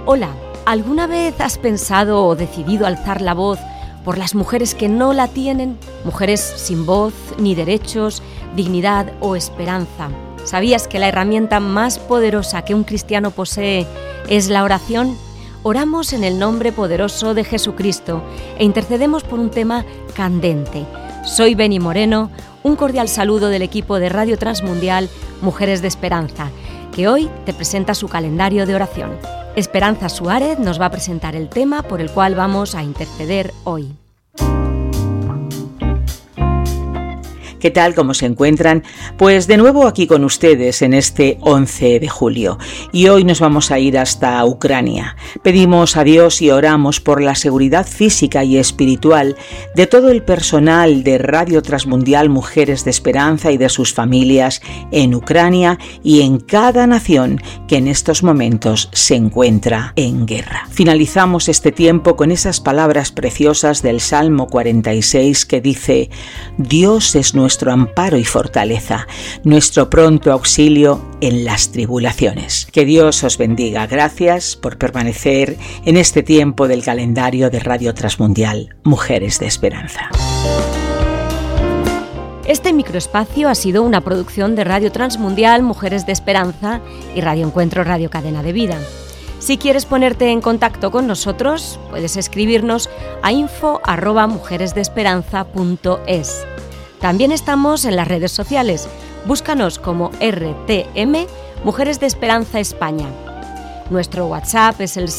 Hola, ¿alguna vez has pensado o decidido alzar la voz por las mujeres que no la tienen? Mujeres sin voz, ni derechos, dignidad o esperanza. ¿Sabías que la herramienta más poderosa que un cristiano posee es la oración? Oramos en el nombre poderoso de Jesucristo e intercedemos por un tema candente. Soy Beni Moreno, un cordial saludo del equipo de Radio Transmundial Mujeres de Esperanza, que hoy te presenta su calendario de oración. Esperanza Suárez nos va a presentar el tema por el cual vamos a interceder hoy. ¿Qué tal? ¿Cómo se encuentran? Pues de nuevo aquí con ustedes en este 11 de julio y hoy nos vamos a ir hasta Ucrania. Pedimos a Dios y oramos por la seguridad física y espiritual de todo el personal de Radio Transmundial Mujeres de Esperanza y de sus familias en Ucrania y en cada nación que en estos momentos se encuentra en guerra. Finalizamos este tiempo con esas palabras preciosas del Salmo 46 que dice: Dios es nuestro amparo y fortaleza, nuestro pronto auxilio en las tribulaciones. Que Dios os bendiga. Gracias por permanecer en este tiempo del calendario de Radio Transmundial Mujeres de Esperanza. Este microespacio ha sido una producción de Radio Transmundial Mujeres de Esperanza y Radio Encuentro Radio Cadena de Vida. Si quieres ponerte en contacto con nosotros, puedes escribirnos a info@mujeresdeesperanza.es. También estamos en las redes sociales. Búscanos como RTM Mujeres de Esperanza España. Nuestro WhatsApp es el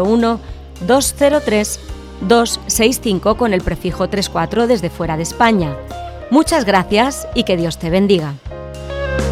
601-203-265 con el prefijo 34 desde fuera de España. Muchas gracias y que Dios te bendiga.